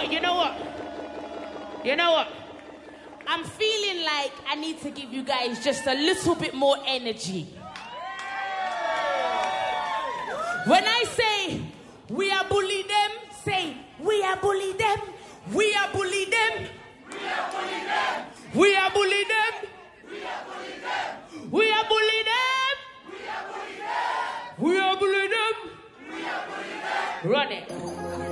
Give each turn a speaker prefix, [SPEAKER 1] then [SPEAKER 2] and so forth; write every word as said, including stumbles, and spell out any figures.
[SPEAKER 1] what? You know what? You know what? I'm feeling like I need to give you guys just a little bit more energy. When I say we are bully them, say we are bully them. We are bully them.
[SPEAKER 2] We are bully them.
[SPEAKER 1] We are bully them.
[SPEAKER 2] We are bully them.
[SPEAKER 1] We are bully them.
[SPEAKER 2] We are bully them.
[SPEAKER 1] We are bully them.
[SPEAKER 2] We are bully them.
[SPEAKER 1] Run it.